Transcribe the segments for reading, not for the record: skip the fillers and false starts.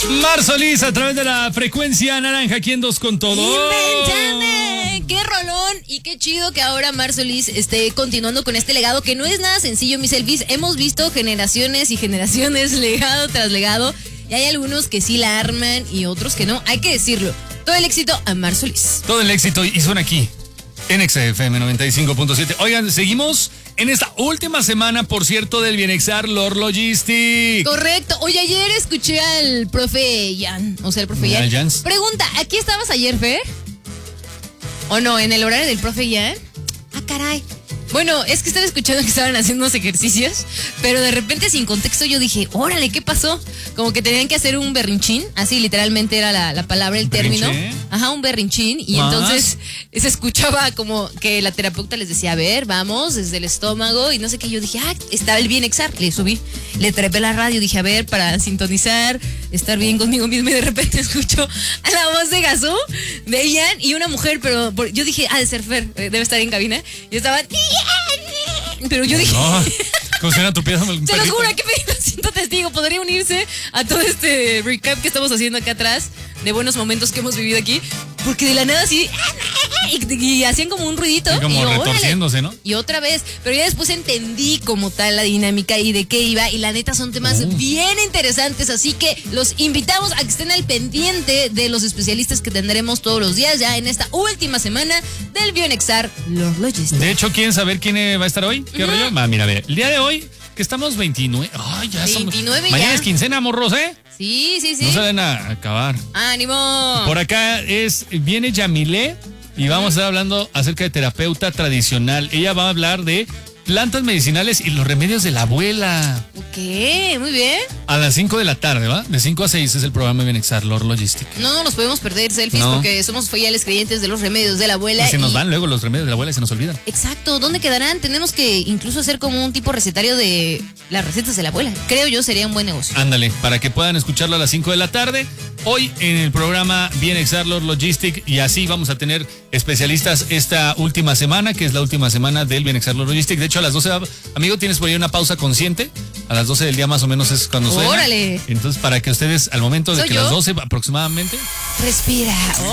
Mar Solís a través de la frecuencia naranja aquí en Dos con Todo. ¡Inventame! ¡Qué rolón! Y qué chido que ahora Mar Solís esté continuando con este legado que no es nada sencillo, mis Elvis. Hemos visto generaciones y generaciones, legado tras legado. Y hay algunos que sí la arman y otros que no. Hay que decirlo. Todo el éxito a Mar Solís. Todo el éxito y suena aquí en XFM 95.7. Oigan, seguimos en esta última semana, por cierto, del Bienexar Lord Logistic. Correcto. Oye, ayer escuché al profe Jan. O sea, el profe Jan. Jans. Pregunta, ¿aquí estabas ayer, Fer? ¿O no? ¿En el horario del profe Jan? Ah, caray. Bueno, es que estaba escuchando que estaban haciendo unos ejercicios, pero de repente sin contexto yo dije, órale, ¿qué pasó? Como que tenían que hacer un berrinchín, así literalmente era la palabra, el término. Ajá, un berrinchín, y ¿más? entonces se escuchaba como que la terapeuta les decía, a ver, vamos, desde el estómago, y no sé qué, yo dije, estaba el Bienexar, le subí, le trepé la radio, dije, a ver, para sintonizar, estar bien conmigo mismo, y de repente escucho a la voz de Gazú, de Ian, y una mujer, pero yo dije, de ser Fer, debe estar en cabina, y estaban... Pero yo dije... No, como si una tropiezo. Se los juro, que me siento testigo. Podría unirse a todo este recap que estamos haciendo acá atrás de buenos momentos que hemos vivido aquí. Porque de la nada así... Y hacían como un ruidito. Y como retorciéndose, ¿no? Y otra vez. Pero ya después entendí como tal la dinámica y de qué iba. Y la neta son temas bien interesantes. Así que los invitamos a que estén al pendiente de los especialistas que tendremos todos los días ya en esta última semana del Bienexar Lord Logistic. De hecho, ¿quieren saber quién va a estar hoy? ¿Qué rollo? Mira, ve, el día de hoy, que estamos 29. Ay, ya 29 somos. Mañana ya. es quincena, morros, ¿eh? Sí. No se van a acabar. ¡Ánimo! Por acá viene Yamile y vamos a estar hablando acerca de terapeuta tradicional. Ella va a hablar de plantas medicinales y los remedios de la abuela. Ok, muy bien. A las 5 de la tarde, ¿va? De 5 a 6 es el programa Bienexar Lord Logistic. No nos podemos perder selfies porque somos fieles creyentes de los remedios de la abuela. Y se nos van luego los remedios de la abuela y se nos olvidan. Exacto, ¿dónde quedarán? Tenemos que incluso hacer como un tipo recetario de las recetas de la abuela. Creo yo sería un buen negocio. Ándale, para que puedan escucharlo a las 5 de la tarde. Hoy en el programa Bienexar Lord Logistic, y así vamos a tener especialistas esta última semana, que es la última semana del Bienexar Lord Logistic. De hecho, a las 12, amigo, tienes por ahí una pausa consciente. A las 12 del día más o menos es cuando suena. ¡Órale! Entonces, para que ustedes, al momento de que las 12 aproximadamente... Respira.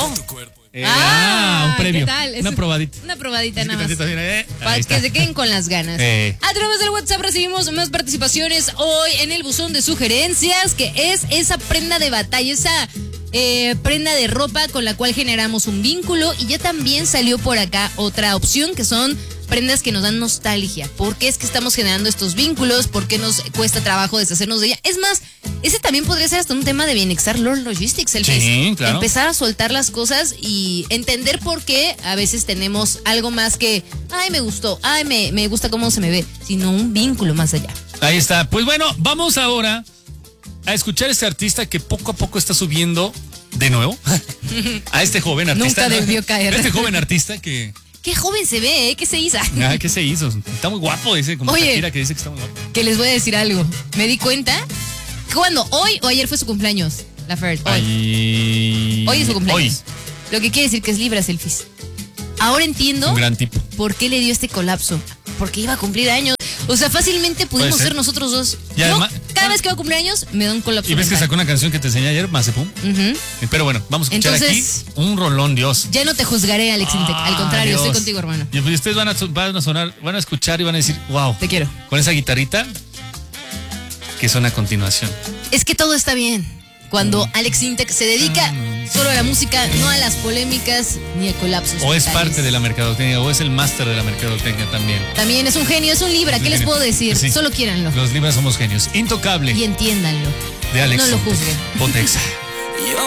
un previo. ¿Qué tal? Una probadita. Una probadita Sí, nada más. Para ahí que está. se queden con las ganas. A través del WhatsApp recibimos más participaciones hoy en el buzón de sugerencias, que es esa prenda de batalla, esa prenda de ropa con la cual generamos un vínculo. Y ya también salió por acá otra opción, que son prendas que nos dan nostalgia. ¿Por qué es que estamos generando estos vínculos? ¿Por qué nos cuesta trabajo deshacernos de ella? Es más, ese también podría ser hasta un tema de Bienexar Lord Logistics. Sí, claro. Empezar a soltar las cosas y entender por qué a veces tenemos algo más que, me gustó, me gusta cómo se me ve, sino un vínculo más allá. Ahí está. Pues bueno, vamos ahora a escuchar a este artista que poco a poco está subiendo de nuevo. A este joven artista. Nunca debió caer. A este joven artista que... Qué joven se ve, ¿eh? ¿Qué se hizo? ¿Qué se hizo? Está muy guapo, dice, como Oye, Shakira, que dice que está muy guapo. Que les voy a decir algo. Me di cuenta. ¿Cuándo? ¿Hoy o ayer fue su cumpleaños? La Fer. Hoy es su cumpleaños. Lo que quiere decir que es Libra Selfies. Ahora entiendo Un gran tipo. por qué le dio este colapso. Porque iba a cumplir años. O sea, fácilmente pudimos ser nosotros dos. Y además, cada vez que va a cumplir años, me da un colapso. Y ves que sacó una canción que te enseñé ayer, Mazepum. Pero bueno, vamos a escuchar aquí un rolón, Dios. Ya no te juzgaré, Alex Intec. Al contrario, Dios. estoy contigo, hermano. Y ustedes van a escuchar y van a decir, wow. Te quiero. Con esa guitarrita que suena a continuación. Es que todo está bien cuando Alex Intec se dedica solo a la música, no a las polémicas ni a colapsos. O es parte de la mercadotecnia, o es el máster de la mercadotecnia también. También es un genio, es un Libra. ¿Qué les puedo decir? Sí. Solo quiéranlo. Los Libras somos genios. Intocable. Y entiéndanlo. De Alex No lo Intec. juzguen. Ponte Exa.